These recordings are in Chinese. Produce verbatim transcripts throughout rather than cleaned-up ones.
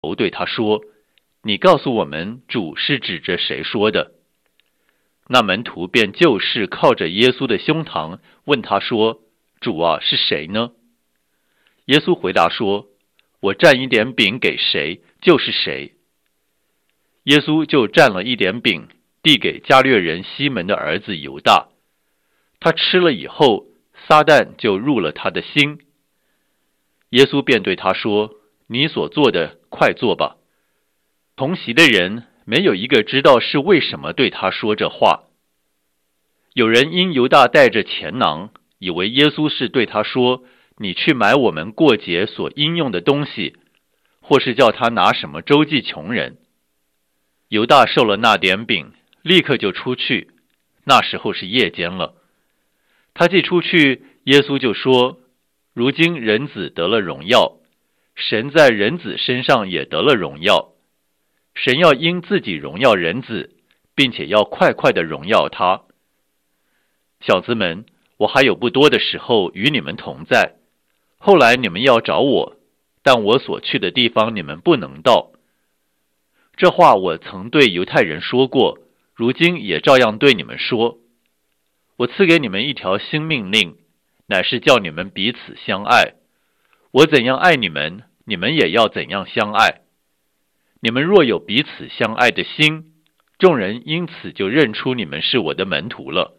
对他说：你告诉我们，主是指着谁说的？那门徒便就事靠着耶稣的胸膛，问他说：主啊，是谁呢？耶稣回答说：我蘸一点饼给谁，就是谁。耶稣就蘸了一点饼，递给加略人西门的儿子犹大。他吃了以后，撒旦就入了他的心。耶稣便对他说：你所做的，快做吧。同席的人没有一个知道是为什么对他说这话。有人因犹大带着钱囊，以为耶稣是对他说：你去买我们过节所应用的东西，或是叫他拿什么周济穷人。犹大受了那点饼，立刻就出去，那时候是夜间了。他既出去，耶稣就说：如今人子得了荣耀，神在人子身上也得了荣耀。神要因自己荣耀人子，并且要快快的荣耀他。小子们，我还有不多的时候与你们同在，后来你们要找我，但我所去的地方你们不能到。这话我曾对犹太人说过，如今也照样对你们说。我赐给你们一条新命令，乃是叫你们彼此相爱。我怎样爱你们，你们也要怎样相爱。你们若有彼此相爱的心，众人因此就认出你们是我的门徒了。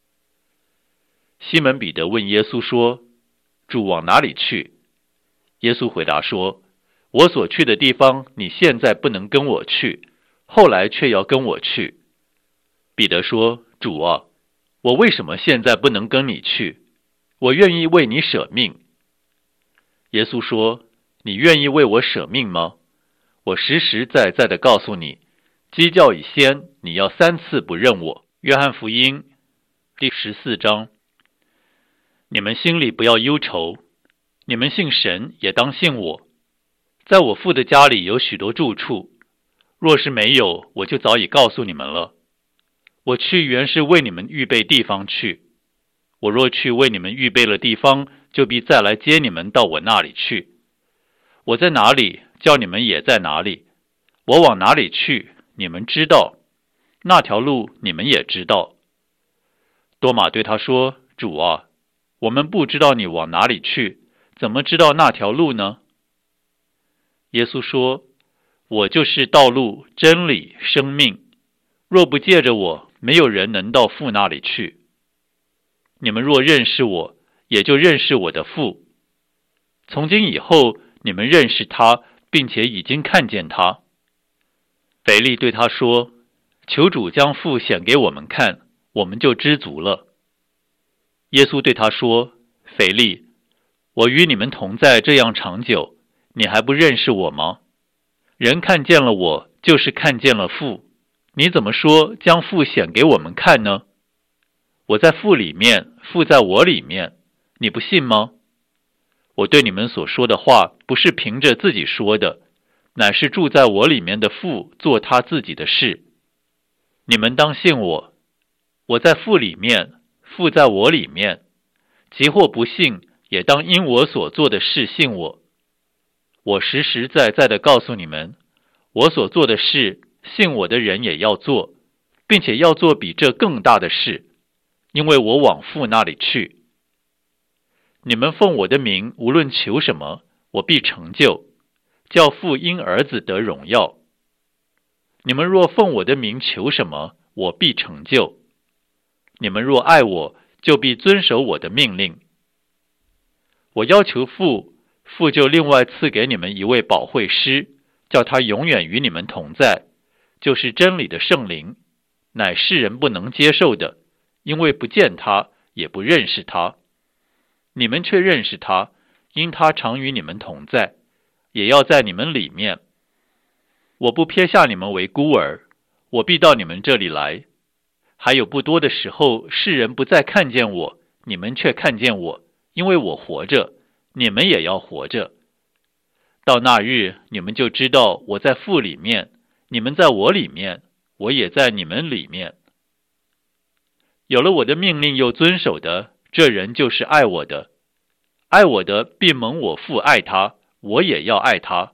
西门彼得问耶稣说：主往哪里去？耶稣回答说：我所去的地方，你现在不能跟我去，后来却要跟我去。彼得说：主啊，我为什么现在不能跟你去？我愿意为你舍命。耶稣说：你愿意为我舍命吗？我实实在在地告诉你，鸡叫以先，你要三次不认我。约翰福音第十四章。你们心里不要忧愁，你们信神也当信我。在我父的家里有许多住处，若是没有，我就早已告诉你们了。我去原是为你们预备地方去。我若去为你们预备了地方，就必再来接你们到我那里去。我在哪里，叫你们也在哪里。我往哪里去，你们知道，那条路你们也知道。多马对他说：主啊，我们不知道你往哪里去，怎么知道那条路呢？耶稣说：我就是道路、真理、生命，若不借着我，没有人能到父那里去。你们若认识我，也就认识我的父。从今以后，你们认识他，并且已经看见他。腓力对他说：求主将父显给我们看，我们就知足了。耶稣对他说：腓力，我与你们同在这样长久，你还不认识我吗？人看见了我，就是看见了父。你怎么说将父显给我们看呢？我在父里面，父在我里面，你不信吗？我对你们所说的话，不是凭着自己说的，乃是住在我里面的父做他自己的事。你们当信我，我在父里面，父在我里面。即或不信，也当因我所做的事信我。我实实在在地告诉你们，我所做的事，信我的人也要做，并且要做比这更大的事，因为我往父那里去。你们奉我的名无论求什么，我必成就，叫父因儿子得荣耀。你们若奉我的名求什么，我必成就。你们若爱我，就必遵守我的命令。我要求父，父就另外赐给你们一位保惠师，叫他永远与你们同在，就是真理的圣灵，乃世人不能接受的，因为不见他，也不认识他。你们却认识他，因他常与你们同在，也要在你们里面。我不撇下你们为孤儿，我必到你们这里来。还有不多的时候，世人不再看见我，你们却看见我，因为我活着，你们也要活着。到那日，你们就知道我在父里面，你们在我里面，我也在你们里面。有了我的命令又遵守的，这人就是爱我的。爱我的必蒙我父爱他，我也要爱他，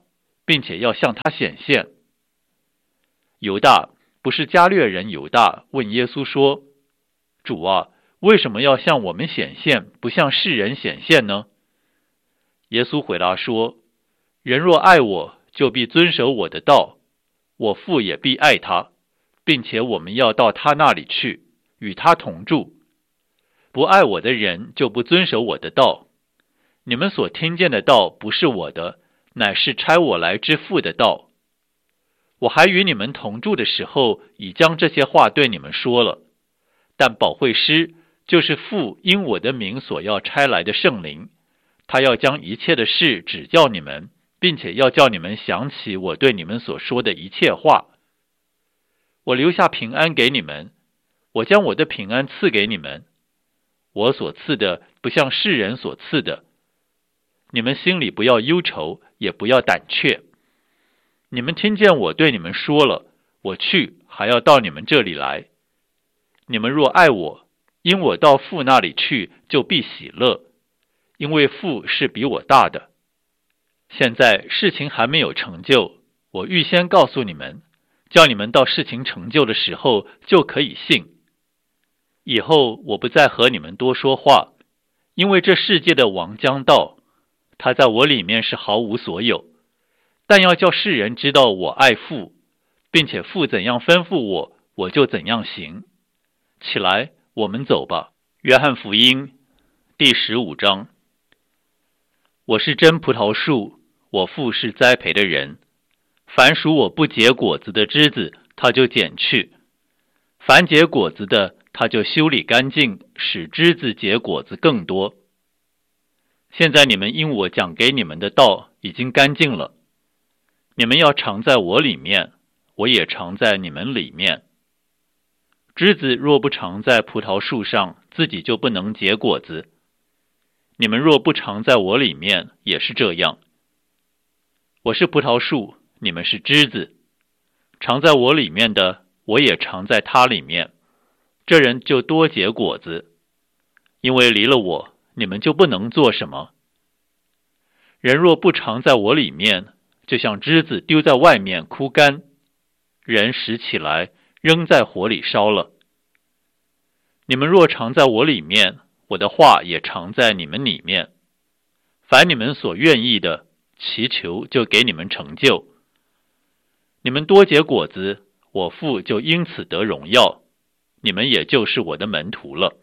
并且要向他显现。犹大，不是加略人犹大，问耶稣说：主啊，为什么要向我们显现，不向世人显现呢？耶稣回答说：人若爱我，就必遵守我的道，我父也必爱他，并且我们要到他那里去，与他同住。不爱我的人，就不遵守我的道。你们所听见的道不是我的，乃是差我来之父的道。我还与你们同住的时候，已将这些话对你们说了。但保惠师，就是父因我的名所要差来的圣灵，他要将一切的事指教你们，并且要叫你们想起我对你们所说的一切话。我留下平安给你们，我将我的平安赐给你们。我所赐的不像世人所赐的。你们心里不要忧愁，也不要胆怯。你们听见我对你们说了，我去，还要到你们这里来。你们若爱我，因我到父那里去，就必喜乐，因为父是比我大的。现在事情还没有成就，我预先告诉你们，叫你们到事情成就的时候就可以信。以后我不再和你们多说话，因为这世界的王将到，他在我里面是毫无所有。但要叫世人知道我爱父，并且父怎样吩咐我，我就怎样行。起来，我们走吧。约翰福音第十五章。我是真葡萄树，我父是栽培的人。凡属我不结果子的枝子，他就剪去；凡结果子的，他就修理干净，使枝子结果子更多。现在你们因我讲给你们的道已经干净了。你们要常在我里面，我也常在你们里面。枝子若不常在葡萄树上，自己就不能结果子。你们若不常在我里面，也是这样。我是葡萄树，你们是枝子。常在我里面的，我也常在他里面。这人就多结果子，因为离了我，你们就不能做什么。人若不常在我里面，就像枝子丢在外面枯干，人拾起来扔在火里烧了。你们若常在我里面，我的话也常在你们里面。凡你们所愿意的，祈求就给你们成就。你们多结果子，我父就因此得荣耀，你们也就是我的门徒了。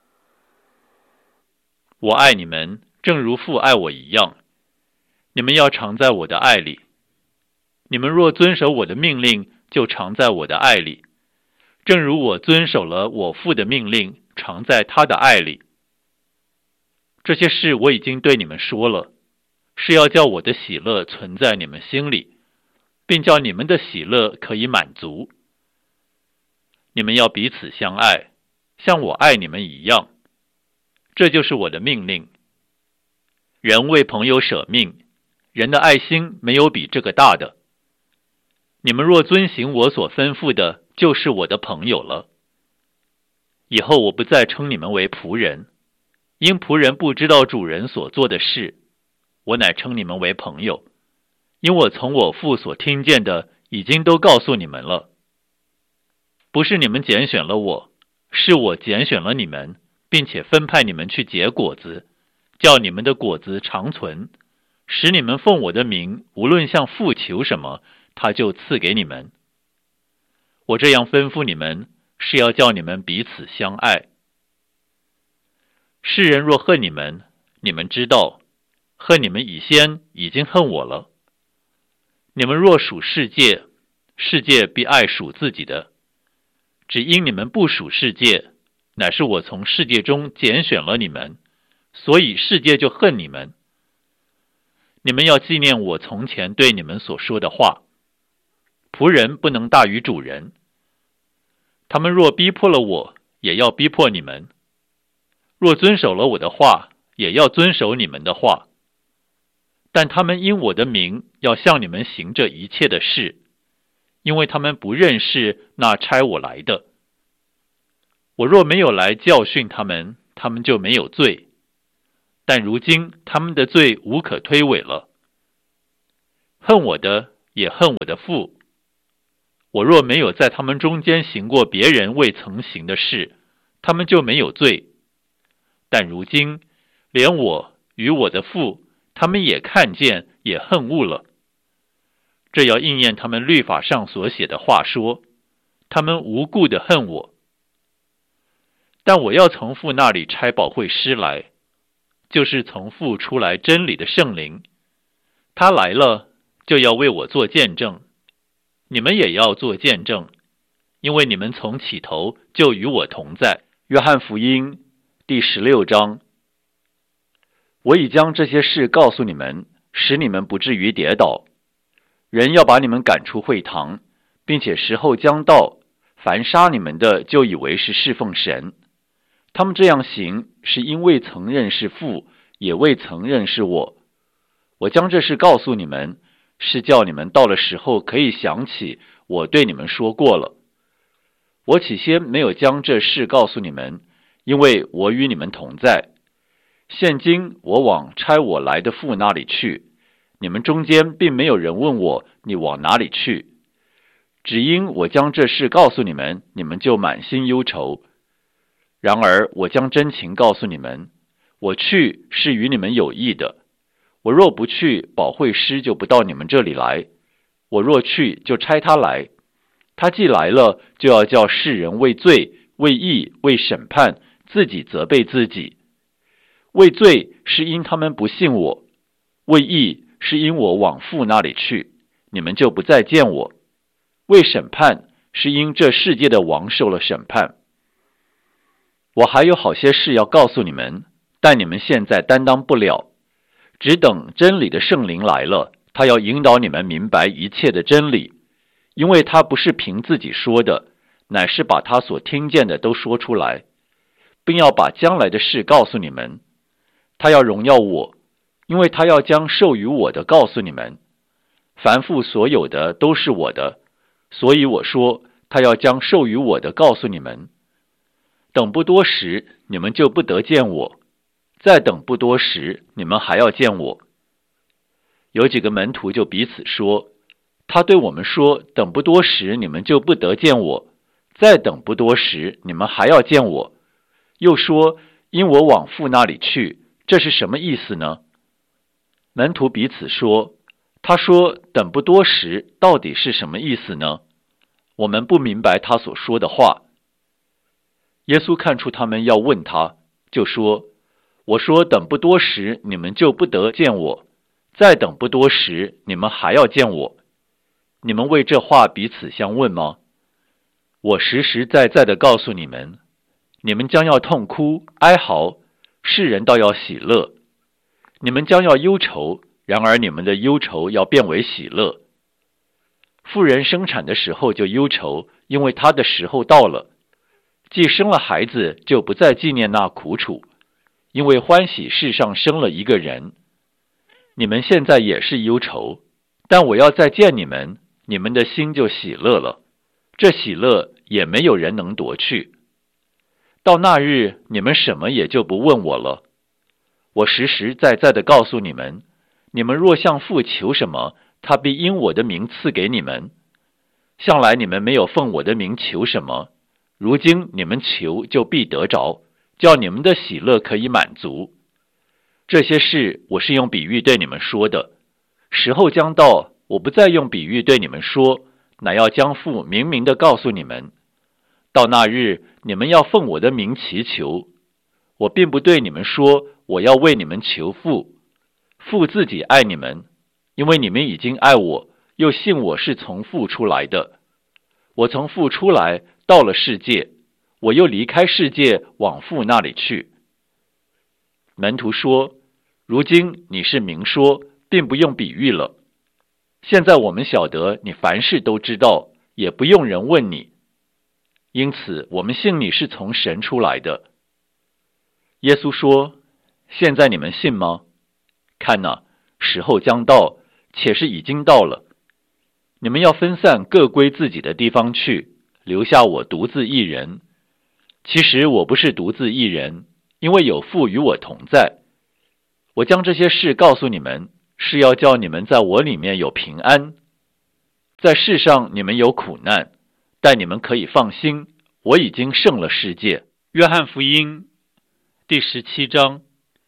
我爱你们，正如父爱我一样。你们要常在我的爱里。你们若遵守我的命令，就常在我的爱里，正如我遵守了我父的命令，常在他的爱里。这些事我已经对你们说了，是要叫我的喜乐存在你们心里，并叫你们的喜乐可以满足。你们要彼此相爱，像我爱你们一样。这就是我的命令。人为朋友舍命，人的爱心没有比这个大的。你们若遵行我所吩咐的，就是我的朋友了。以后我不再称你们为仆人，因仆人不知道主人所做的事，我乃称你们为朋友，因我从我父所听见的，已经都告诉你们了。不是你们拣选了我，是我拣选了你们，并且分派你们去结果子，叫你们的果子长存，使你们奉我的名，无论向父求什么，他就赐给你们。我这样吩咐你们，是要叫你们彼此相爱。世人若恨你们，你们知道，恨你们以先已经恨我了。你们若属世界，世界必爱属自己的。只因你们不属世界，乃是我从世界中拣选了你们，所以世界就恨你们。你们要纪念我从前对你们所说的话。仆人不能大于主人。他们若逼迫了我，也要逼迫你们；若遵守了我的话，也要遵守你们的话。但他们因我的名要向你们行这一切的事，因为他们不认识那差我来的。我若没有来教训他们，他们就没有罪。但如今他们的罪无可推诿了。 恨我的也恨我的父。我若没有在他们中间行过别人未曾行的事，他们就没有罪。但如今，连我与我的父，他们也看见，也恨恶了。这要应验他们律法上所写的话说，他们无故的恨我。但我要从父那里差保惠师来，就是从父出来真理的圣灵。他来了，就要为我做见证。你们也要做见证，因为你们从起头就与我同在。约翰福音第十六章。我已将这些事告诉你们，使你们不至于跌倒。人要把你们赶出会堂，并且时候将到，凡杀你们的就以为是侍奉神。他们这样行，是因未曾认识父，也未曾认识我。我将这事告诉你们，是叫你们到了时候可以想起我对你们说过了。我起先没有将这事告诉你们，因为我与你们同在。现今我往差我来的父那里去，你们中间并没有人问我你往哪里去。只因我将这事告诉你们，你们就满心忧愁。然而我将真情告诉你们，我去是与你们有益的。我若不去，保惠师就不到你们这里来；我若去，就差他来。他既来了，就要叫世人为罪、为义、为审判，自己责备自己。为罪是因他们不信我，为义是因我往父那里去，你们就不再见我。为审判是因这世界的王受了审判。我还有好些事要告诉你们，但你们现在担当不了。只等真理的圣灵来了，他要引导你们明白一切的真理，因为他不是凭自己说的，乃是把他所听见的都说出来，并要把将来的事告诉你们。他要荣耀我，因为他要将授予我的告诉你们。凡父所有的都是我的，所以我说他要将授予我的告诉你们。等不多时，你们就不得见我；再等不多时，你们还要见我。有几个门徒就彼此说，他对我们说，等不多时，你们就不得见我；再等不多时，你们还要见我。又说，因我往父那里去，这是什么意思呢？门徒彼此说，他说等不多时，到底是什么意思呢？我们不明白他所说的话。耶稣看出他们要问他，就说，我说等不多时，你们就不得见我；再等不多时，你们还要见我。你们为这话彼此相问吗？我实实在在的告诉你们，你们将要痛哭哀嚎，世人倒要喜乐。你们将要忧愁，然而你们的忧愁要变为喜乐。妇人生产的时候就忧愁，因为她的时候到了。既生了孩子，就不再纪念那苦楚，因为欢喜世上生了一个人。你们现在也是忧愁，但我要再见你们，你们的心就喜乐了。这喜乐也没有人能夺去。到那日，你们什么也就不问我了。我实实在在的告诉你们，你们若向父求什么，他必因我的名赐给你们。向来你们没有奉我的名求什么，如今你们求就必得着，叫你们的喜乐可以满足。这些事我是用比喻对你们说的，时候将到，我不再用比喻对你们说，乃要将父明明的告诉你们。到那日，你们要奉我的名祈求。我并不对你们说，我要为你们求父，父自己爱你们，因为你们已经爱我，又信我是从父出来的。我从父出来，到了世界，我又离开世界，往父那里去。门徒说，如今你是明说，并不用比喻了。现在我们晓得你凡事都知道，也不用人问你。因此我们信你是从神出来的。耶稣说，现在你们信吗？看哪，时候将到，且是已经到了。你们要分散，各归自己的地方去，留下我独自一人。其实我不是独自一人，因为有父与我同在。我将这些事告诉你们， 是要叫你们在我里面有平安。在世上你们有苦难，但你们可以放心，我已经胜了世界。约翰福音第十七章。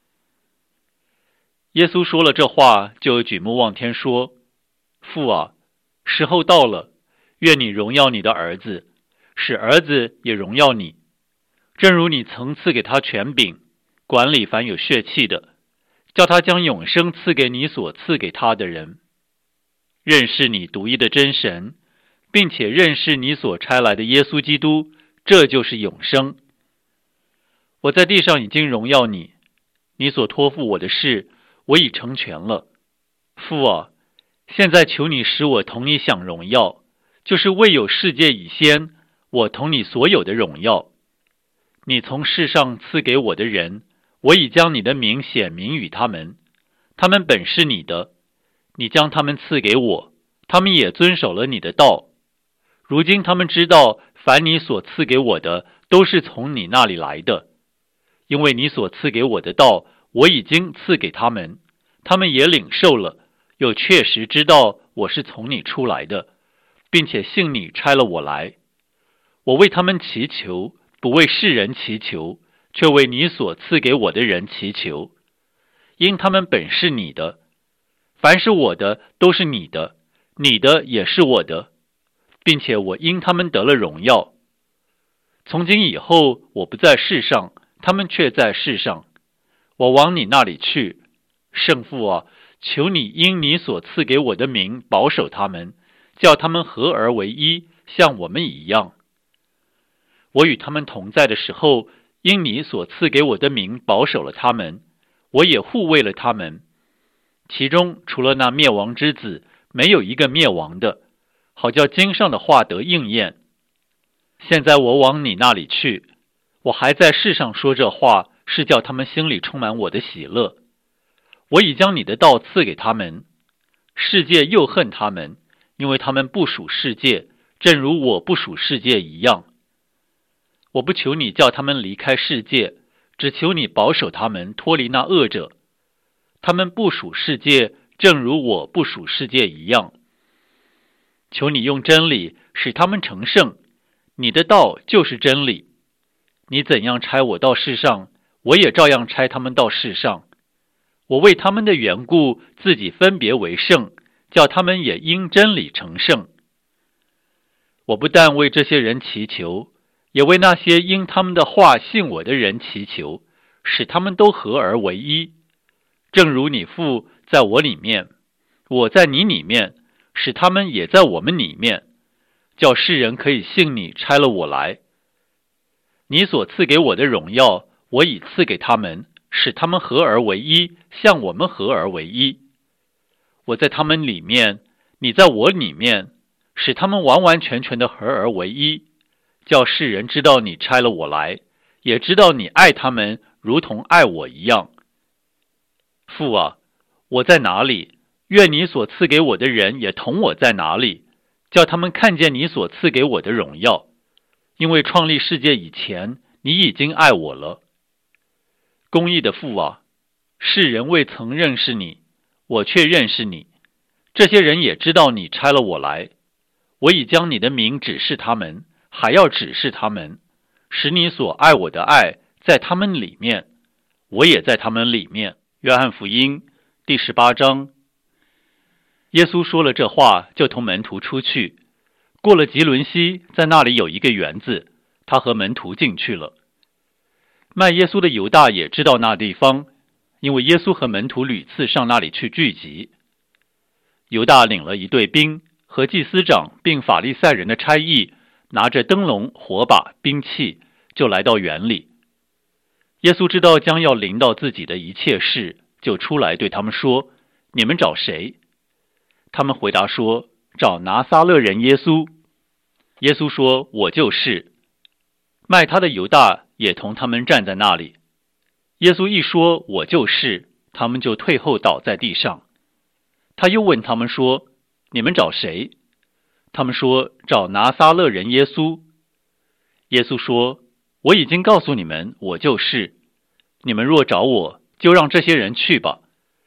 耶稣说了这话，就举目望天说：父啊，时候到了，愿你荣耀你的儿子，使儿子也荣耀你，正如你曾赐给他权柄，管理凡有血气的，叫他将永生赐给你所赐给他的人。认识你独一的真神，并且认识你所差来的耶稣基督，这就是永生。我在地上已经荣耀你，你所托付我的事，我已成全了。父啊，现在求你使我同你享荣耀，就是未有世界以先，我同你所有的荣耀。你从世上赐给我的人，我已将你的名显明与他们，他们本是你的，你将他们赐给我，他们也遵守了你的道。如今他们知道，凡你所赐给我的，都是从你那里来的。因为你所赐给我的道，我已经赐给他们，他们也领受了，又确实知道我是从你出来的，并且信你差了我来。我为他们祈求，不为世人祈求，却为你所赐给我的人祈求，因他们本是你的。凡是我的，都是你的，你的也是我的，并且我因他们得了荣耀。从今以后，我不在世上，他们却在世上。我往你那里去，圣父啊，求你因你所赐给我的名保守他们，叫他们合而为一，像我们一样。我与他们同在的时候，因你所赐给我的名保守了他们，我也护卫了他们。其中除了那灭亡之子，没有一个灭亡的，好叫经上的话得应验。现在我往你那里去，我还在世上说这话，是叫他们心里充满我的喜乐。我已将你的道赐给他们，世界又恨他们，因为他们不属世界，正如我不属世界一样。我不求你叫他们离开世界，只求你保守他们脱离那恶者。他们不属世界，正如我不属世界一样。求你用真理使他们成圣，你的道就是真理。你怎样差我到世上，我也照样差他们到世上。我为他们的缘故，自己分别为圣，叫他们也因真理成圣。我不但为这些人祈求，也为那些因他们的话信我的人祈求，使他们都合而为一。正如你父在我里面，我在你里面，使他们也在我们里面，叫世人可以信你差了我来。你所赐给我的荣耀，我已赐给他们，使他们合而为一，像我们合而为一。我在他们里面，你在我里面，使他们完完全全的合而为一，叫世人知道你差了我来，也知道你爱他们如同爱我一样。父啊，我在哪里，愿你所赐给我的人也同我在哪里，叫他们看见你所赐给我的荣耀。因为创立世界以前，你已经爱我了。公义的父啊，世人未曾认识你，我却认识你。这些人也知道你差了我来。我已将你的名指示他们，还要指示他们，使你所爱我的爱在他们里面，我也在他们里面。约翰福音第十八章。耶稣说了这话，就同门徒出去，过了吉伦西，在那里有一个园子，他和门徒进去了。卖耶稣的犹大也知道那地方，因为耶稣和门徒屡次上那里去聚集。犹大领了一队兵，和祭司长并法利赛人的差役，拿着灯笼、火把、兵器，就来到园里。耶稣知道将要临到自己的一切事，就出来对他们说：你们找谁？他们回答说：找拿撒勒人耶稣。耶稣说：我就是。卖他的犹大也同他们站在那里。耶稣一说我就是，他们就退后倒在地上。他又问他们说：你们找谁？他们说：找拿撒勒人耶稣。耶稣说：我已经告诉你们，我就是。你们若找我，就让这些人去吧。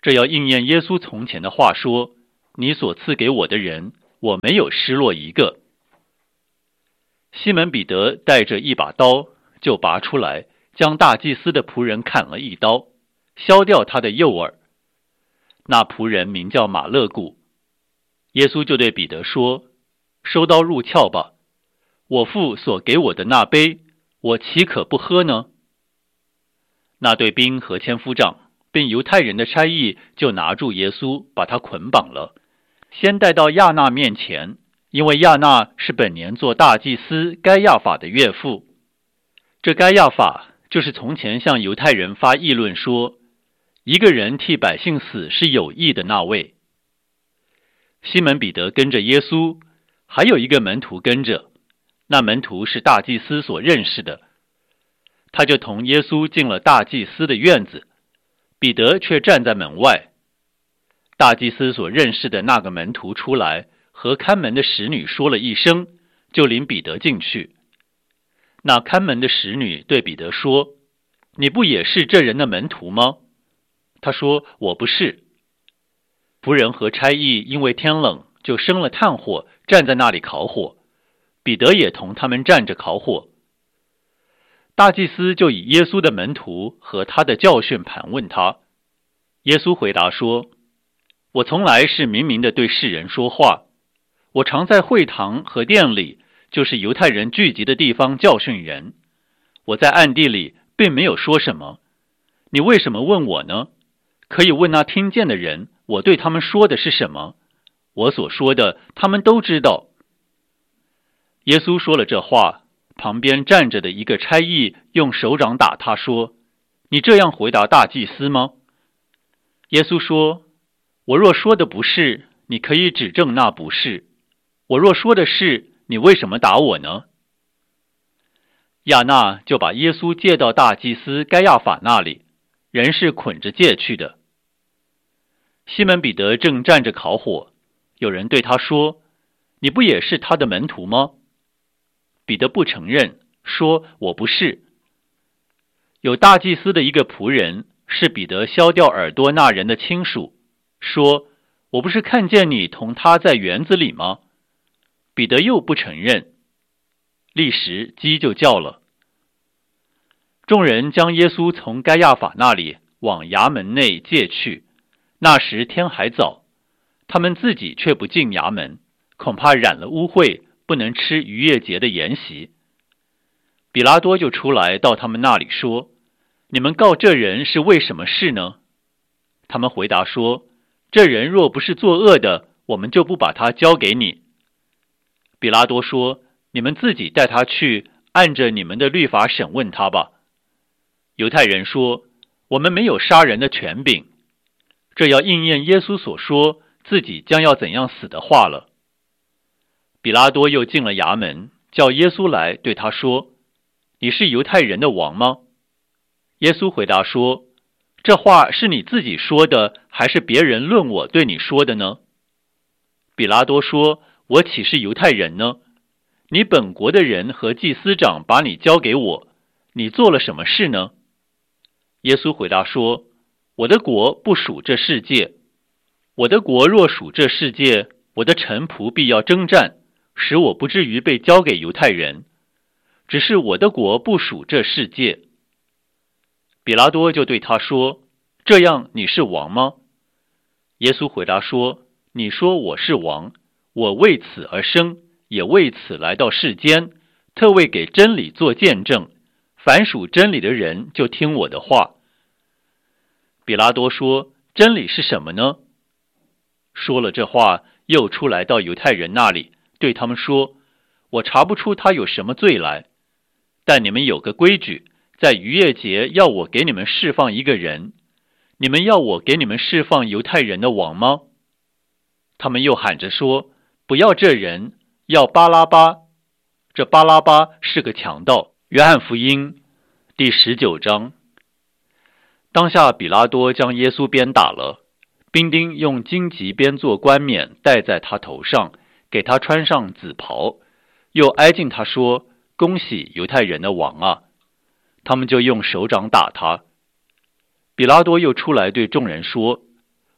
这要应验耶稣从前的话说：你所赐给我的人，我没有失落一个。西门彼得带着一把刀，就拔出来，将大祭司的仆人砍了一刀，削掉他的右耳。那仆人名叫马勒古。耶稣就对彼得说：收刀入鞘吧，我父所给我的那杯，我岂可不喝呢？那队兵和千夫长并犹太人的差役就拿住耶稣，把他捆绑了，先带到亚那面前，因为亚那是本年做大祭司该亚法的岳父。这该亚法就是从前向犹太人发议论说，一个人替百姓死是有益的那位。西门彼得跟着耶稣，还有一个门徒跟着，那门徒是大祭司所认识的。他就同耶稣进了大祭司的院子，彼得却站在门外。大祭司所认识的那个门徒出来，和看门的使女说了一声，就领彼得进去。那看门的使女对彼得说：你不也是这人的门徒吗？他说：我不是。仆人和差役因为天冷，就生了炭火，站在那里烤火。彼得也同他们站着烤火。大祭司就以耶稣的门徒和他的教训盘问他。耶稣回答说：我从来是明明的对世人说话，我常在会堂和殿里，就是犹太人聚集的地方教训人。我在暗地里并没有说什么。你为什么问我呢？可以问那听见的人，我对他们说的是什么？我所说的，他们都知道。耶稣说了这话，旁边站着的一个差役用手掌打他说：你这样回答大祭司吗？耶稣说：我若说的不是，你可以指证那不是；我若说的是，你为什么打我呢？亚那就把耶稣借到大祭司该亚法那里，人是捆着借去的。西门彼得正站着烤火，有人对他说：你不也是他的门徒吗？彼得不承认，说：我不是。有大祭司的一个仆人，是彼得削掉耳朵那人的亲属，说：我不是看见你同他在园子里吗？彼得又不承认。立时鸡就叫了。众人将耶稣从该亚法那里往衙门内借去，那时天还早，他们自己却不进衙门，恐怕染了污秽，不能吃逾越节的筵席。比拉多就出来到他们那里说：你们告这人是为什么事呢？他们回答说：这人若不是作恶的，我们就不把他交给你。比拉多说：你们自己带他去，按着你们的律法审问他吧。犹太人说：我们没有杀人的权柄。这要应验耶稣所说自己将要怎样死的话了。比拉多又进了衙门，叫耶稣来，对他说：你是犹太人的王吗？耶稣回答说：这话是你自己说的，还是别人论我对你说的呢？比拉多说：我岂是犹太人呢？你本国的人和祭司长把你交给我，你做了什么事呢？耶稣回答说：我的国不属这世界。我的国若属这世界，我的臣仆必要征战，使我不至于被交给犹太人。只是我的国不属这世界。比拉多就对他说：这样你是王吗？耶稣回答说：你说我是王，我为此而生，也为此来到世间，特为给真理做见证。凡属真理的人就听我的话。比拉多说：真理是什么呢？说了这话，又出来到犹太人那里，对他们说：我查不出他有什么罪来，但你们有个规矩，在逾越节要我给你们释放一个人，你们要我给你们释放犹太人的王吗？他们又喊着说：不要这人，要巴拉巴。这巴拉巴是个强盗。约翰福音第十九章。当下比拉多将耶稣鞭打了，兵丁用荆棘编做冠冕戴在他头上，给他穿上紫袍，又挨近他说：恭喜犹太人的王啊！他们就用手掌打他。比拉多又出来对众人说：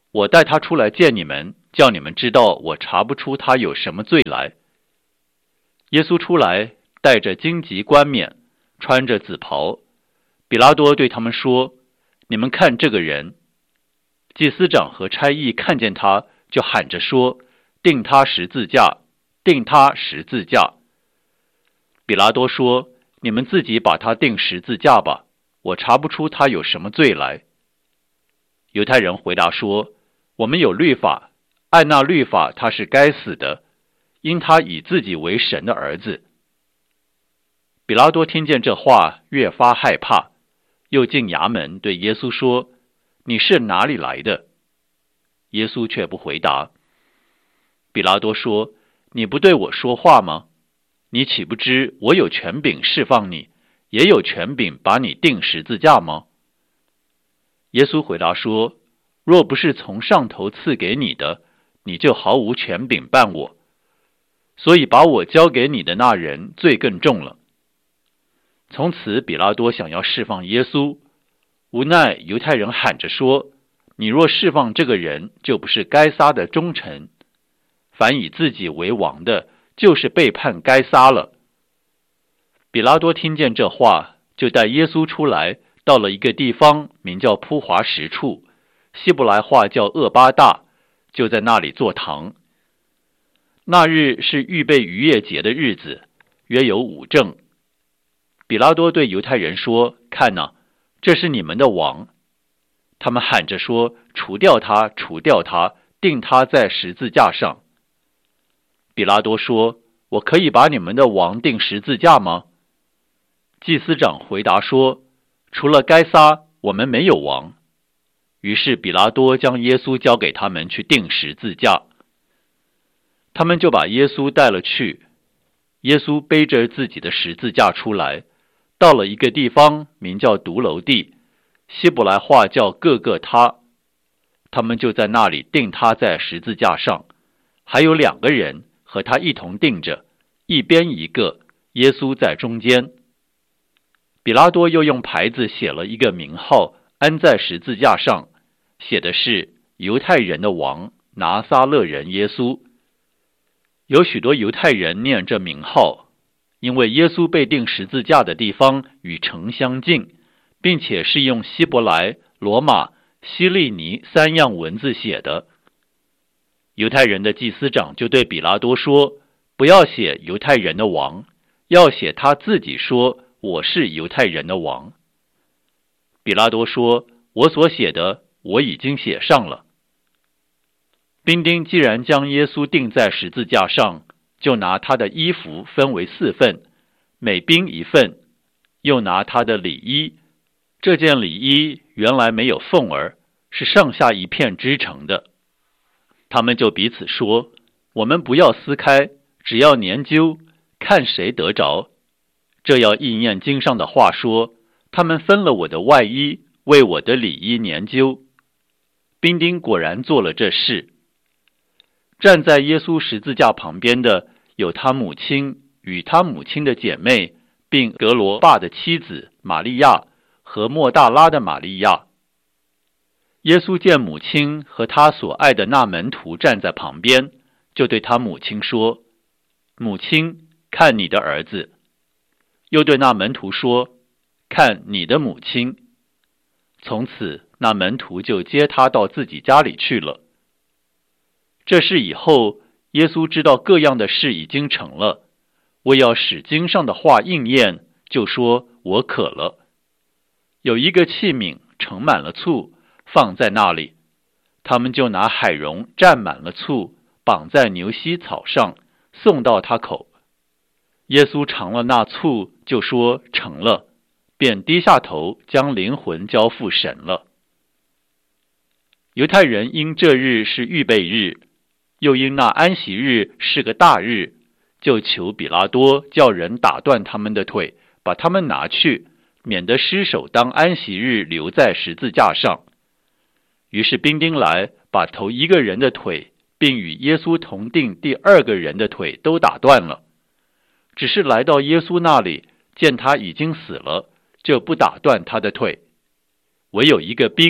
我带他出来见你们，叫你们知道我查不出他有什么罪来。耶稣出来，带着荆棘冠冕，穿着紫袍。比拉多对他们说：你们看这个人。祭司长和差役看见他，就喊着说：钉他十字架，钉他十字架。比拉多说：你们自己把他钉十字架吧，我查不出他有什么罪来。犹太人回答说：我们有律法，按那律法他是该死的，因他以自己为神的儿子。比拉多听见这话，越发害怕，又进衙门对耶稣说：你是哪里来的？耶稣却不回答。比拉多说：你不对我说话吗？你岂不知我有权柄释放你，也有权柄把你钉十字架吗？耶稣回答说：若不是从上头赐给你的，你就毫无权柄办我。所以把我交给你的那人罪更重了。从此比拉多想要释放耶稣，无奈犹太人喊着说：你若释放这个人，就不是该撒的忠臣。凡以自己为王的，就是背叛该撒了。比拉多听见这话，就带耶稣出来，到了一个地方，名叫铺华石处，希伯来话叫厄巴大，就在那里坐堂。那日是预备逾越节的日子，约有五正。比拉多对犹太人说：看哪，这是你们的王。他们喊着说：除掉他，除掉他，钉他在十字架上。比拉多说：我可以把你们的王钉十字架吗？祭司长回答说：除了该撒，我们没有王。于是比拉多将耶稣交给他们去钉十字架。他们就把耶稣带了去。耶稣背着自己的十字架出来，到了一个地方，名叫独楼地，希伯来话叫各各他。他们就在那里钉他在十字架上，还有两个人和他一同钉着，一边一个，耶稣在中间。比拉多又用牌子写了一个名号，安在十字架上，写的是犹太人的王，拿撒勒人耶稣。有许多犹太人念这名号，因为耶稣被钉十字架的地方与城相近，并且是用希伯来、罗马、希利尼三样文字写的。犹太人的祭司长就对比拉多说：不要写犹太人的王，要写他自己说我是犹太人的王。比拉多说：我所写的我已经写上了。兵丁既然将耶稣钉在十字架上，就拿他的衣服分为四份，每兵一份，又拿他的里衣。这件里衣原来没有缝儿，是上下一片织成的。他们就彼此说：我们不要撕开，只要研究，看谁得着。这要应验经上的话说：他们分了我的外衣，为我的里衣研究。兵丁果然做了这事。站在耶稣十字架旁边的有他母亲与他母亲的姐妹，并格罗巴的妻子玛利亚和莫大拉的玛利亚。耶稣见母亲和他所爱的那门徒站在旁边，就对他母亲说：母亲，看你的儿子。又对那门徒说：看你的母亲。从此那门徒就接他到自己家里去了。这事以后，耶稣知道各样的事已经成了，为要使经上的话应验，就说：我渴了。有一个器皿盛满了醋，放在那里，他们就拿海蓉蘸满了醋，绑在牛膝草上，送到他口。耶稣尝了那醋，就说：成了，便低下头，将灵魂交付神了。犹太人因这日是预备日，又因那安息日是个大日，就求比拉多叫人打断他们的腿，把他们拿去，免得尸首当安息日留在十字架上。于是兵丁来，把头一个人的腿，并与耶稣同钉第二个人的腿都打断了。只是来到耶稣那里，见他已经死了，就不打断他的腿。唯有一个兵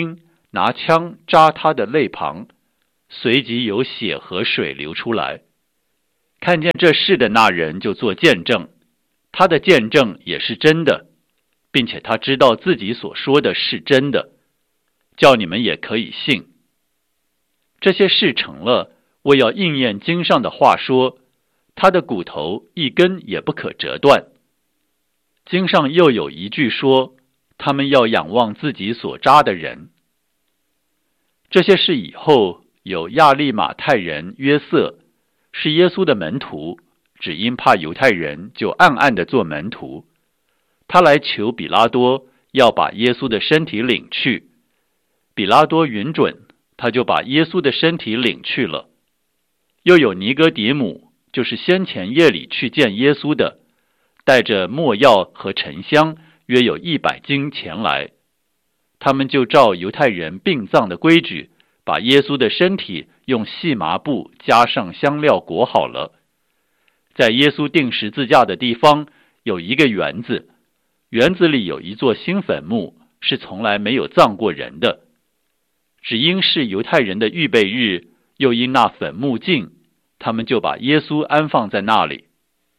拿枪扎他的肋旁，随即有血和水流出来。看见这事的那人就做见证，他的见证也是真的，并且他知道自己所说的是真的，叫你们也可以信。这些事成了，为要应验经上的话说，他的骨头一根也不可折断。经上又有一句说，他们要仰望自己所扎的人。这些事以后，有亚利马太人约瑟，是耶稣的门徒，只因怕犹太人，就暗暗地做门徒。他来求比拉多，要把耶稣的身体领去。比拉多允准，他就把耶稣的身体领去了。又有尼哥底母，就是先前夜里去见耶稣的，带着没药和沉香，约有一百斤前来。他们就照犹太人殡葬的规矩，把耶稣的身体用细麻布加上香料裹好了。在耶稣钉十字架的地方有一个园子，园子里有一座新坟墓，是从来没有葬过人的。只因是犹太人的预备日，又因那坟墓近，他们就把耶稣安放在那里。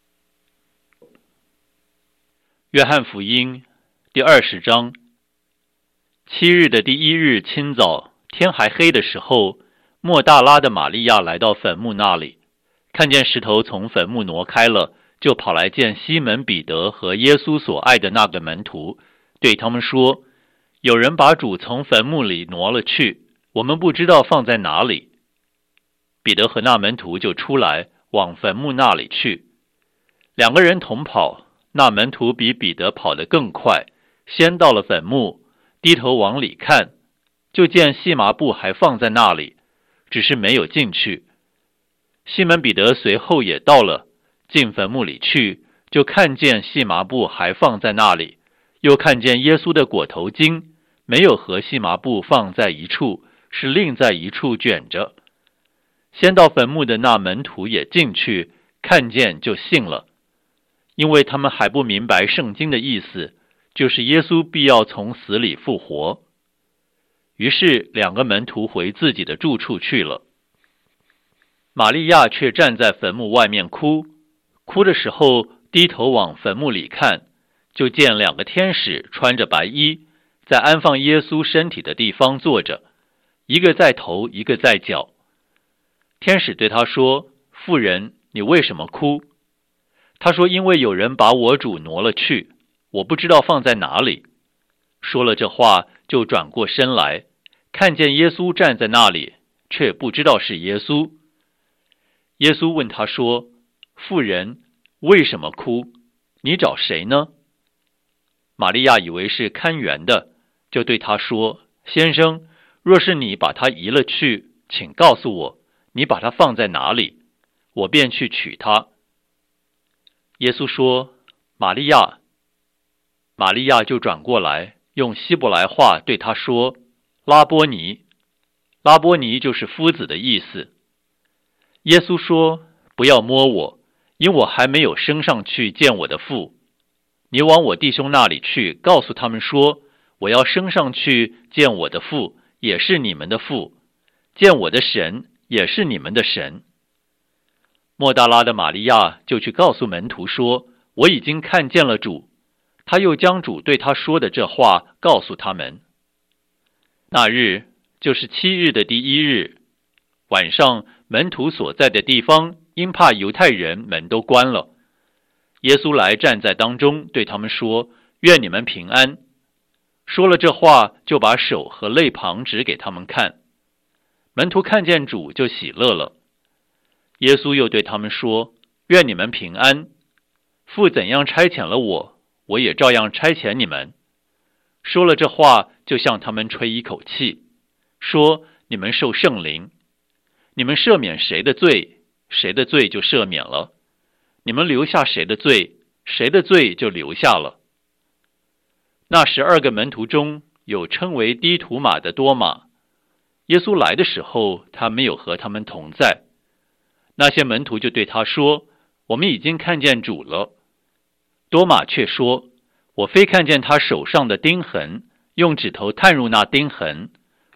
约翰福音第二十章。七日的第一日清早，天还黑的时候，莫大拉的玛利亚来到坟墓那里，看见石头从坟墓挪开了，就跑来见西门彼得和耶稣所爱的那个门徒，对他们说，有人把主从坟墓里挪了去，我们不知道放在哪里。彼得和那门徒就出来，往坟墓那里去。两个人同跑，那门徒比彼得跑得更快，先到了坟墓，低头往里看，就见细麻布还放在那里，只是没有进去。西门彼得随后也到了，进坟墓里去，就看见细麻布还放在那里，又看见耶稣的裹头巾没有和细麻布放在一处，是另在一处卷着。先到坟墓的那门徒也进去，看见就信了，因为他们还不明白圣经的意思，就是耶稣必要从死里复活。于是两个门徒回自己的住处去了。玛利亚却站在坟墓外面哭，哭的时候低头往坟墓里看，就见两个天使穿着白衣，在安放耶稣身体的地方坐着，一个在头，一个在脚。天使对他说，妇人，你为什么哭？他说，因为有人把我主挪了去，我不知道放在哪里。说了这话，就转过身来，看见耶稣站在那里，却不知道是耶稣。耶稣问他说，妇人，为什么哭？你找谁呢？玛利亚以为是看园的，就对他说，先生，若是你把他移了去，请告诉我，你把他放在哪里，我便去取他。耶稣说，玛利亚。玛利亚就转过来，用希伯来话对他说，拉波尼。拉波尼就是夫子的意思。耶稣说，不要摸我，因我还没有升上去见我的父。你往我弟兄那里去，告诉他们说，我要升上去见我的父，也是你们的父，见我的神，也是你们的神。莫大拉的玛利亚就去告诉门徒说，我已经看见了主。他又将主对他说的这话告诉他们。那日就是七日的第一日，晚上门徒所在的地方，因怕犹太人，门都关了。耶稣来站在当中，对他们说，愿你们平安。说了这话，就把手和肋旁指给他们看。门徒看见主就喜乐了。耶稣又对他们说，愿你们平安。父怎样差遣了我，我也照样差遣你们。说了这话，就向他们吹一口气，说，你们受圣灵。你们赦免谁的罪，谁的罪就赦免了；你们留下谁的罪，谁的罪就留下了。那十二个门徒中有称为低土马的多马，耶稣来的时候，他没有和他们同在。那些门徒就对他说，我们已经看见主了。多马却说，我非看见他手上的钉痕，用指头探入那钉痕，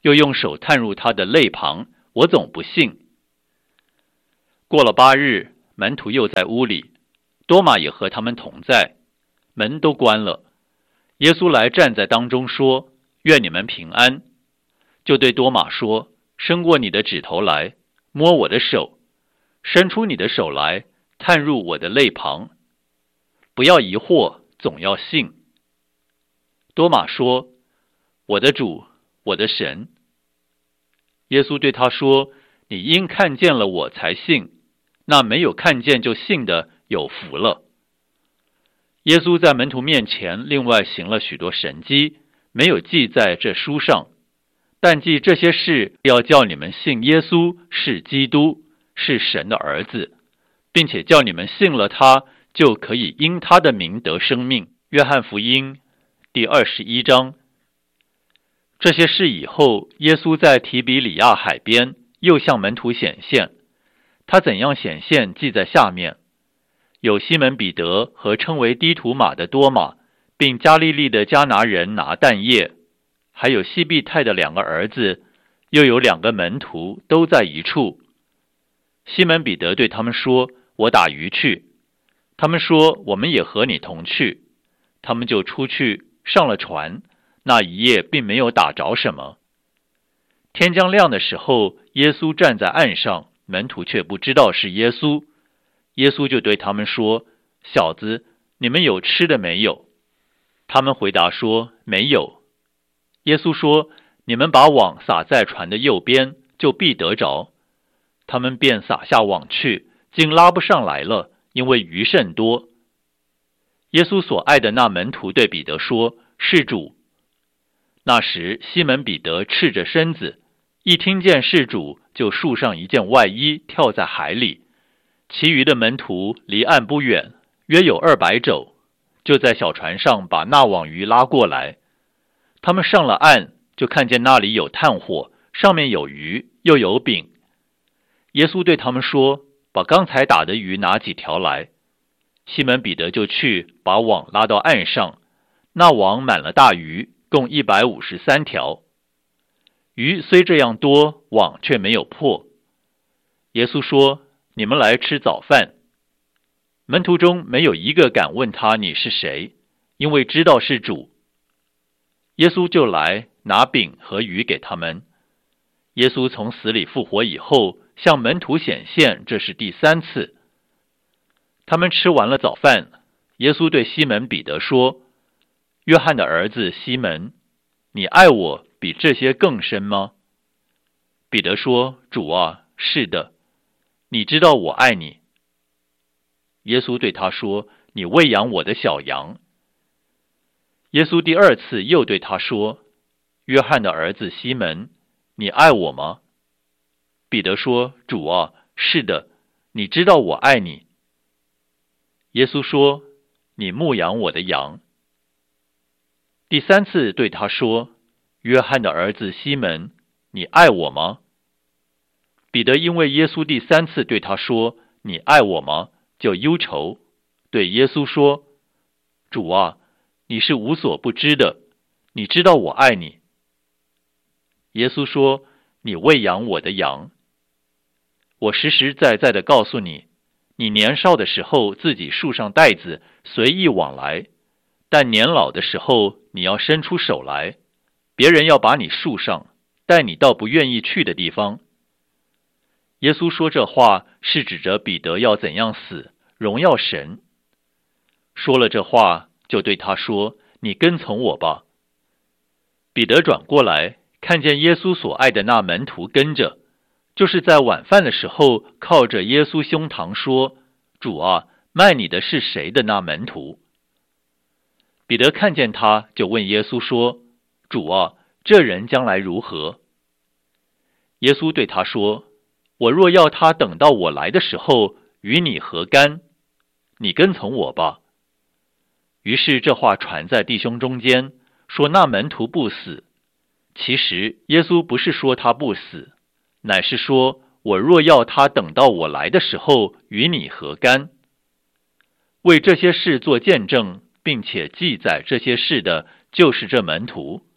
又用手探入他的肋旁，我总不信。过了八日，门徒又在屋里，多马也和他们同在，门都关了。耶稣来站在当中说：愿你们平安。就对多马说：伸过你的指头来，摸我的手，伸出你的手来，探入我的肋旁。不要疑惑，总要信。多马说：我的主，我的神。耶稣对他说：你因看见了我才信，那没有看见就信的有福了。耶稣在门徒面前另外行了许多神迹，没有记在这书上，但记这些事要叫你们信耶稣是基督，是神的儿子，并且叫你们信了他，就可以因他的名得生命。约翰福音第二十一章。这些事以后，耶稣在提比里亚海边又向门徒显现，他怎样显现记在下面。有西门彼得和称为低图马的多马，并加利利的迦拿人拿但业，还有西庇太的两个儿子，又有两个门徒都在一处。西门彼得对他们说：我打鱼去。他们说：我们也和你同去。他们就出去上了船，那一夜并没有打着什么。天将亮的时候，耶稣站在岸上，门徒却不知道是耶稣。耶稣就对他们说：小子，你们有吃的没有？他们回答说：没有。耶稣说：你们把网撒在船的右边，就必得着。他们便撒下网去，竟拉不上来了，因为鱼甚多。耶稣所爱的那门徒对彼得说：是主。那时西门彼得赤着身子，一听见是主，就束上一件外衣，跳在海里。其余的门徒离岸不远，约有二百肘，就在小船上把那网鱼拉过来。他们上了岸，就看见那里有炭火，上面有鱼，又有饼。耶稣对他们说：把刚才打的鱼拿几条来。西门彼得就去把网拉到岸上，那网满了大鱼，共一百五十三条。鱼虽这样多，网却没有破。耶稣说：你们来吃早饭。门徒中没有一个敢问他你是谁，因为知道是主。耶稣就来拿饼和鱼给他们。耶稣从死里复活以后，向门徒显现，这是第三次。他们吃完了早饭，耶稣对西门彼得说：约翰的儿子西门，你爱我比这些更深吗？彼得说：主啊，是的，你知道我爱你。耶稣对他说：你喂养我的小羊。耶稣第二次又对他说：约翰的儿子西门，你爱我吗？彼得说：主啊，是的，你知道我爱你。耶稣说：你牧养我的羊。第三次对他说：约翰的儿子西门，你爱我吗？彼得因为耶稣第三次对他说：你爱我吗？就忧愁，对耶稣说：主啊，你是无所不知的，你知道我爱你。耶稣说：你喂养我的羊。我实实在在地告诉你，你年少的时候自己束上带子，随意往来，但年老的时候你要伸出手来，别人要把你束上，带你到不愿意去的地方。耶稣说这话是指着彼得要怎样死，荣耀神。说了这话，就对他说：你跟从我吧。彼得转过来，看见耶稣所爱的那门徒跟着，就是在晚饭的时候靠着耶稣胸膛说：主啊，卖你的是谁的那门徒。彼得看见他，就问耶稣说：主啊，这人将来如何？耶稣对他说：我若要他等到我来的时候，与你何干？你跟从我吧。于是这话传在弟兄中间，说那门徒不死。其实耶稣不是说他不死，乃是说我若要他等到我来的时候，与你何干？为这些事做见证，并且记载这些事的，就是这门徒。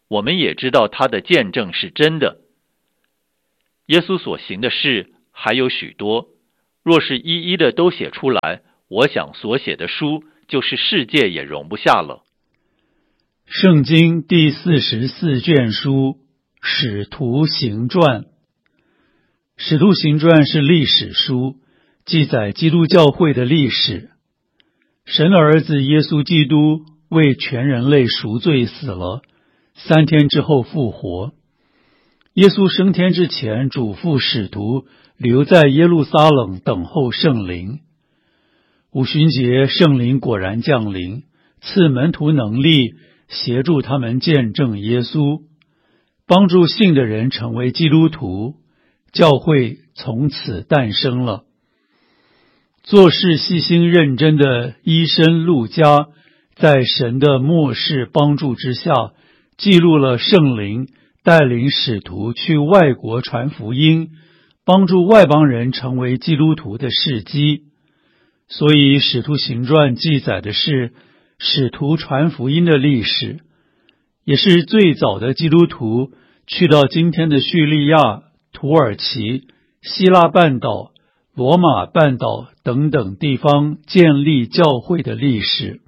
我们也知道他的见证是真的。耶稣所行的事还有许多，若是一一的都写出来，我想所写的书就是世界也容不下了。 圣经第四十四卷书，使徒行传。使徒行传是历史书，记载基督教会的历史。神的儿子耶稣基督为全人类赎罪死了，三天之后复活。耶稣升天之前嘱咐使徒留在耶路撒冷等候圣灵。五旬节圣灵果然降临，赐门徒能力，协助他们见证耶稣，帮助信的人成为基督徒，教会从此诞生了。做事细心认真的医生路加，在神的默示帮助之下，记录了圣灵带领使徒去外国传福音，帮助外邦人成为基督徒的事迹。所以使徒行传记载的是使徒传福音的历史，也是最早的基督徒去到今天的叙利亚、土耳其、希腊半岛、罗马半岛等等地方建立教会的历史。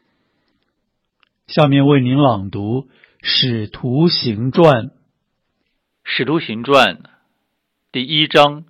下面为您朗读使徒行传。 使徒行传第一章。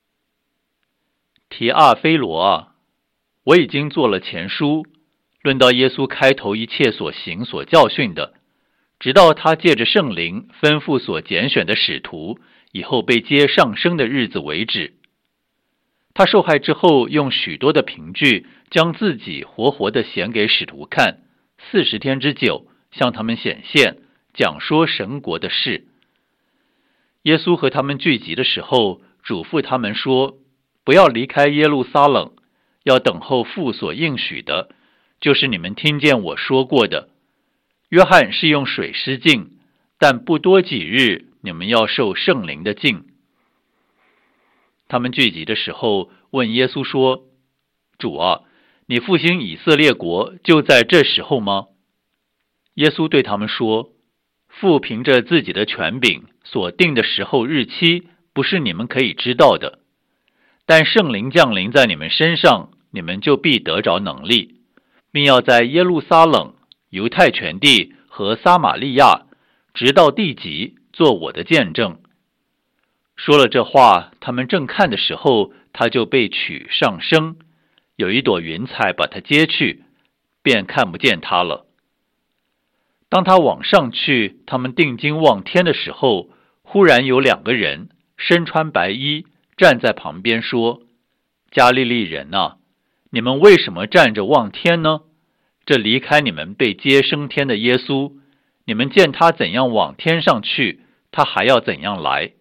提阿非罗啊，我已经做了前书，论到耶稣开头一切所行所教训的，直到他借着圣灵吩咐所拣选的使徒以后被接上升的日子为止。他受害之后，用许多的凭据将自己活活的显给使徒看，四十天之久，向他们显现，讲说神国的事。耶稣和他们聚集的时候，嘱咐他们说，不要离开耶路撒冷，要等候父所应许的，就是你们听见我说过的。约翰是用水施浸，但不多几日，你们要受圣灵的浸。他们聚集的时候，问耶稣说，主啊，你复兴以色列国就在这时候吗？耶稣对他们说，父凭着自己的权柄所定的时候日期，不是你们可以知道的。但圣灵降临在你们身上，你们就必得着能力，并要在耶路撒冷、犹太全地和撒玛利亚，直到地极，做我的见证。说了这话，他们正看的时候，他就被取上升，有一朵云彩把他接去，便看不见他了。当他往上去，他们定睛望天的时候，忽然有两个人身穿白衣，站在旁边说，加利利人啊，你们为什么站着望天呢？这离开你们被接升天的耶稣，你们见他怎样往天上去，他还要怎样来。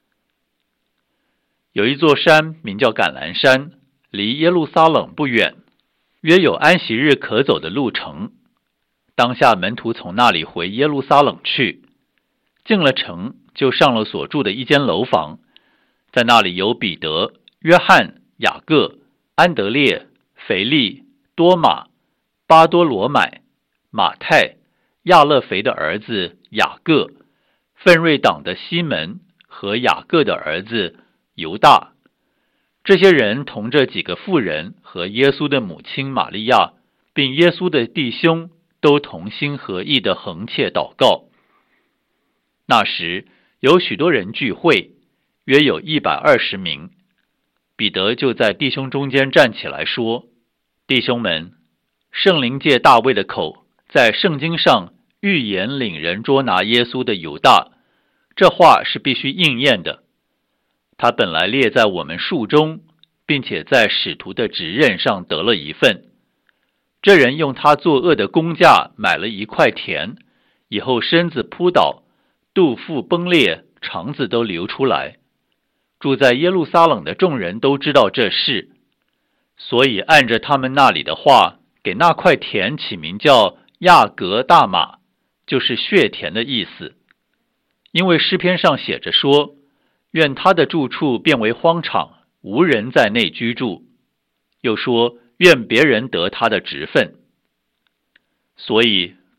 有一座山名叫橄榄山，离耶路撒冷不远，约有安息日可走的路程。当下门徒从那里回耶路撒冷去，进了城，就上了所住的一间楼房，在那里有彼得、约翰、雅各、安德烈、腓力、多马、巴多罗买、马太、亚勒腓的儿子雅各、奋锐党的西门和雅各的儿子犹大。这些人同这几个妇人和耶稣的母亲玛利亚，并耶稣的弟兄，都同心合意的横切祷告。那时有许多人聚会，约有一百二十名。彼得就在弟兄中间站起来说，弟兄们，圣灵借大卫的口，在圣经上预言领人捉拿耶稣的犹大，这话是必须应验的。他本来列在我们数中，并且在使徒的职任上得了一份。这人用他作恶的工价买了一块田，以后身子扑倒，肚腹崩裂，肠子都流出来。住在耶路撒冷的众人都知道这事，所以按着他们那里的话，给那块田起名叫亚格大马，就是血田的意思。因为诗篇上写着说，愿他的住处变为荒场，无人在内居住。又说，愿别人得他的职分。所以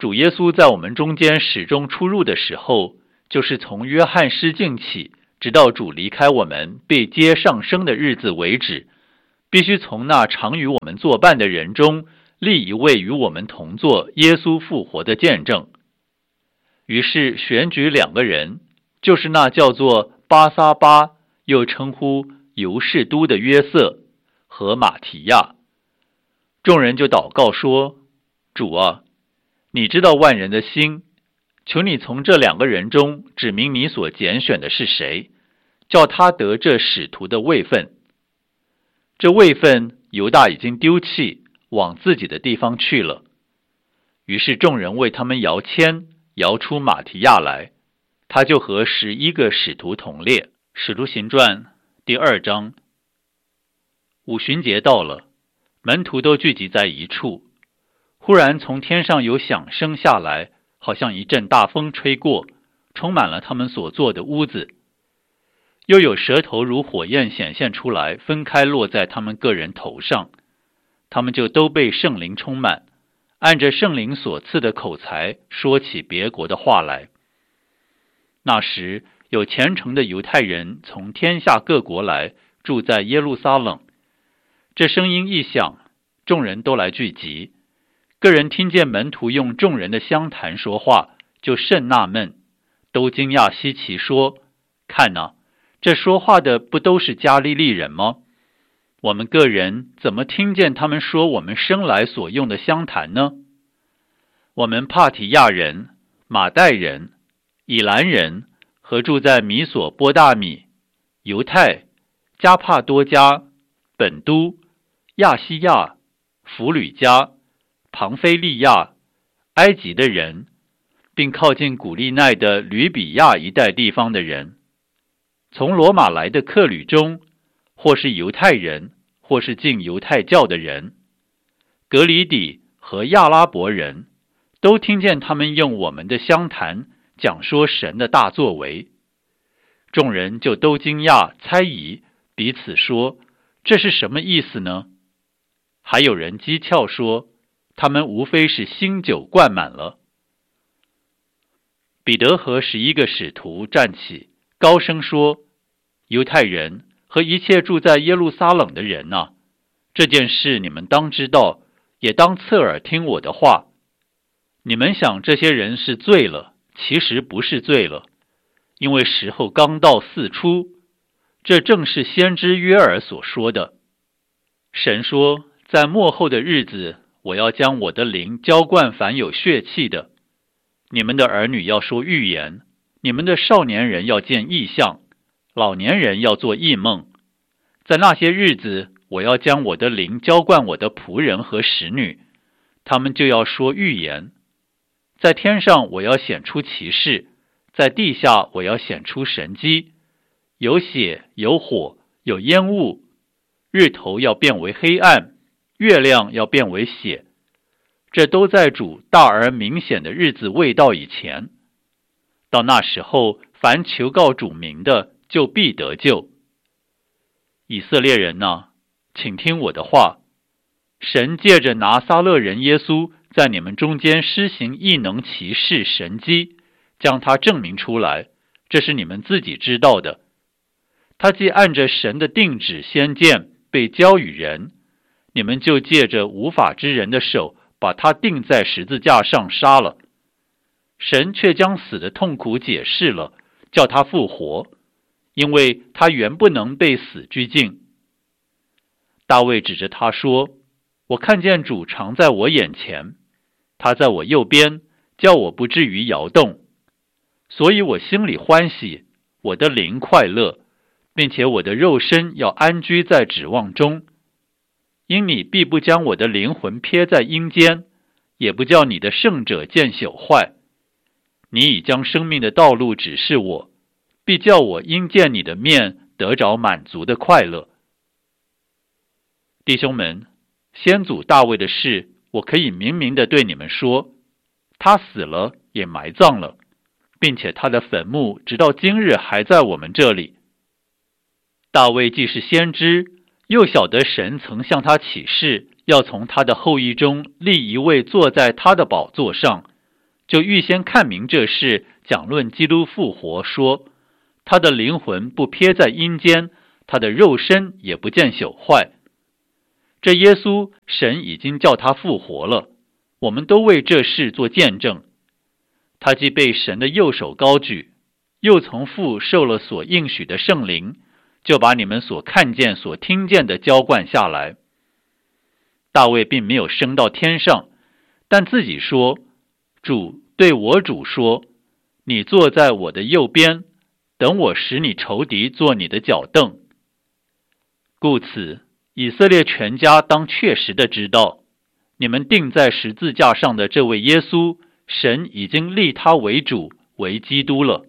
主耶稣在我们中间始终出入的时候，就是从约翰失敬起，直到主离开我们被接上升的日子为止，必须从那常与我们作伴的人中立一位与我们同作耶稣复活的见证。于是选举两个人，就是那叫做巴撒巴，又称呼犹士都的约瑟和马提亚。众人就祷告说：主啊，你知道万人的心，求你从这两个人中指明你所拣选的是谁，叫他得这使徒的位分。这位分犹大已经丢弃，往自己的地方去了。于是众人为他们摇签，摇出马提亚来，他就和十一个使徒同列。使徒行传第二章。五旬节到了，门徒都聚集在一处。忽然从天上有响声下来，好像一阵大风吹过，充满了他们所坐的屋子。又有舌头如火焰显现出来，分开落在他们个人头上。他们就都被圣灵充满，按着圣灵所赐的口才说起别国的话来。那时有虔诚的犹太人从天下各国来，住在耶路撒冷。这声音一响，众人都来聚集。个人听见门徒用众人的相谈说话，就甚纳闷，都惊讶稀奇，说：看哪，这说话的不都是加利利人吗？我们个人怎么听见他们说我们生来所用的相谈呢？我们帕提亚人、马代人、以兰人和住在米索波大米、犹太、加帕多家、本都、亚西亚、弗吕家、庞菲利亚、埃及的人，并靠近古利奈的吕比亚一带地方的人，从罗马来的客旅中，或是犹太人，或是进犹太教的人，格里底和亚拉伯人，都听见他们用我们的相谈讲说神的大作为。众人就都惊讶猜疑，彼此说：这是什么意思呢？还有人讥诮说，他们无非是新酒灌满了。彼得和十一个使徒站起，高声说：犹太人和一切住在耶路撒冷的人啊，这件事你们当知道，也当侧耳听我的话。你们想这些人是醉了，其实不是醉了，因为时候刚到巳初，这正是先知约珥所说的。神说，在末后的日子，我要将我的灵浇灌凡有血气的。你们的儿女要说预言，你们的少年人要见异象，老年人要做异梦。在那些日子，我要将我的灵浇灌我的仆人和使女，他们就要说预言。在天上我要显出奇事，在地下我要显出神迹，有血，有火，有烟雾，日头要变为黑暗，月亮要变为血。这都在主大而明显的日子未到以前。到那时候，凡求告主名的，就必得救。以色列人哪，请听我的话。神借着拿撒勒人耶稣，在你们中间施行异能奇事神迹，将他证明出来，这是你们自己知道的。他既按着神的定旨先见被交与人，你们就借着无法之人的手，把他钉在十字架上杀了。神却将死的痛苦解释了，叫他复活，因为他原不能被死拘禁。大卫指着他说：我看见主常在我眼前，他在我右边，叫我不至于摇动。所以我心里欢喜，我的灵快乐，并且我的肉身要安居在指望中。因你必不将我的灵魂撇在阴间，也不叫你的圣者见朽坏。你已将生命的道路指示我，必叫我因见你的面得着满足的快乐。弟兄们，先祖大卫的事，我可以明明地对你们说，他死了也埋葬了，并且他的坟墓直到今日还在我们这里。大卫既是先知，又晓得神曾向他启示，要从他的后裔中立一位坐在他的宝座上， 就预先看明这事，讲论基督复活，说他的灵魂不撇在阴间，他的肉身也不见朽坏。这耶稣，神已经叫他复活了，我们都为这事做见证。他既被神的右手高举，又从父受了所应许的圣灵，就把你们所看见所听见的浇灌下来。大卫并没有升到天上，但自己说，主对我主说，你坐在我的右边，等我使你仇敌做你的脚凳。故此以色列全家当确实的知道，你们钉在十字架上的这位耶稣，神已经立他为主，为基督了。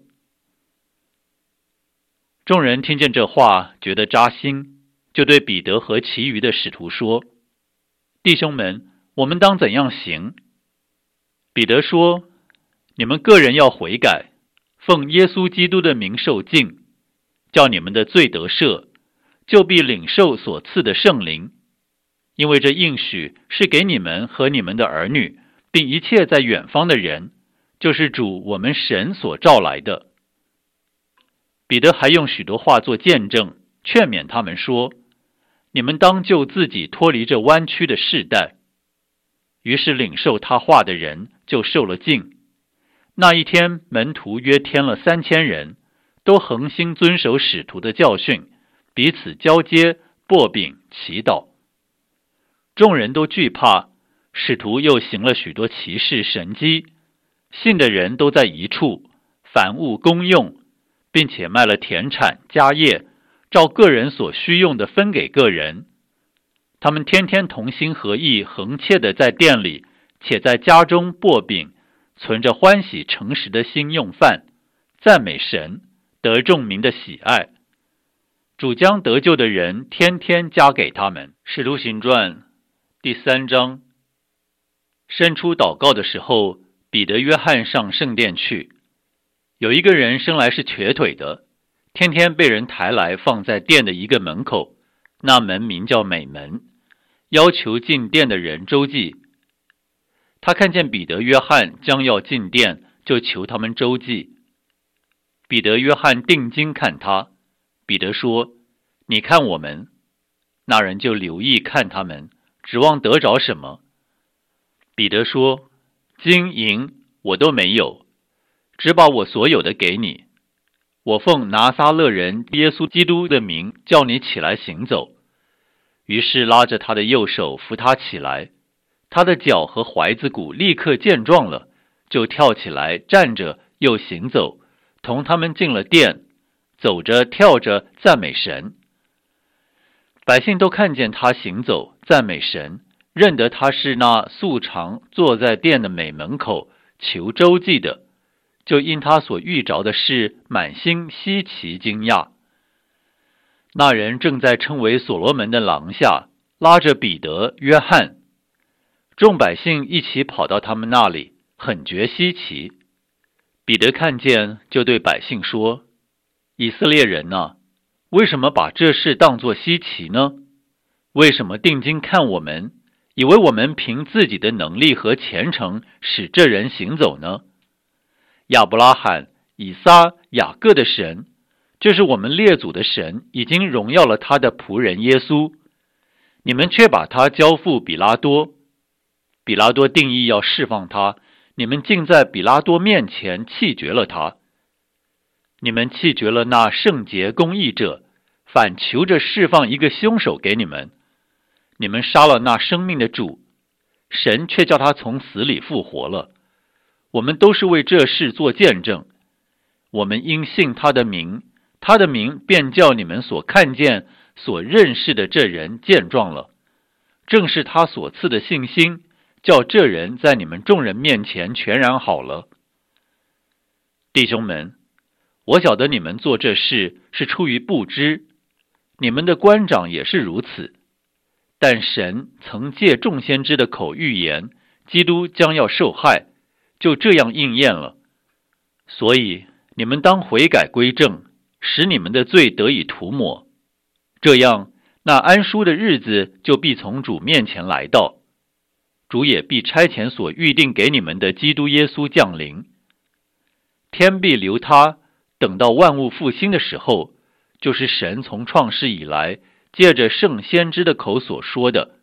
众人听见这话，觉得扎心，就对彼得和其余的使徒说，弟兄们，我们当怎样行？彼得说，你们个人要悔改，奉耶稣基督的名受浸，叫你们的罪得赦，就必领受所赐的圣灵。因为这应许是给你们和你们的儿女，并一切在远方的人，就是主我们神所召来的。彼得还用许多话做见证，劝勉他们说，你们当救自己脱离这弯曲的世代。于是领受他话的人就受了浸。那一天门徒约添了三千人，都恒心遵守使徒的教训，彼此交接，擘饼，祈祷。众人都惧怕，使徒又行了许多奇事神迹，信的人都在一处，凡物公用，并且卖了田产家业，照个人所需用的分给个人。他们天天同心合意，恒切的在店里，且在家中擘饼，存着欢喜诚实的心用饭，赞美神，得众民的喜爱。主将得救的人天天加给他们。使徒行传第三章。伸出祷告的时候，彼得、约翰上圣殿去。有一个人生来是瘸腿的，天天被人抬来放在殿的一个门口，那门名叫美门，要求进殿的人周济。他看见彼得、约翰将要进殿，就求他们周济。彼得、约翰定睛看他，彼得说，你看我们。那人就留意看他们，指望得着什么。彼得说，金银我都没有，只把我所有的给你。我奉拿撒勒人耶稣基督的名叫你起来行走。于是拉着他的右手扶他起来，他的脚和踝子骨立刻健壮了，就跳起来站着又行走，同他们进了殿，走着跳着赞美神。百姓都看见他行走赞美神，认得他是那素常坐在殿的美门口求周济的，就因他所遇着的事满心稀奇惊讶。那人正在称为所罗门的廊下，拉着彼得、约翰。众百姓一起跑到他们那里，很觉稀奇。彼得看见，就对百姓说，以色列人啊，为什么把这事当作稀奇呢？为什么定睛看我们，以为我们凭自己的能力和虔诚使这人行走呢？亚伯拉罕、以撒、雅各的神，就是我们列祖的神，已经荣耀了他的仆人耶稣。你们却把他交付比拉多。比拉多定义要释放他，你们竟在比拉多面前弃绝了他。你们弃绝了那圣洁公义者，反求着释放一个凶手给你们。你们杀了那生命的主，神却叫他从死里复活了。我们都是为这事做见证。我们因信他的名，他的名便叫你们所看见、所认识的这人健壮了。正是他所赐的信心，叫这人在你们众人面前全然好了。弟兄们，我晓得你们做这事是出于不知，你们的官长也是如此。但神曾借众先知的口预言，基督将要受害，就这样应验了。所以你们当悔改归正，使你们的罪得以涂抹。这样，那安舒的日子就必从主面前来到。 主也必差遣所预定给你们的基督耶稣降临。天必留他，等到万物复兴的时候，就是神从创世以来借着圣先知的口所说的，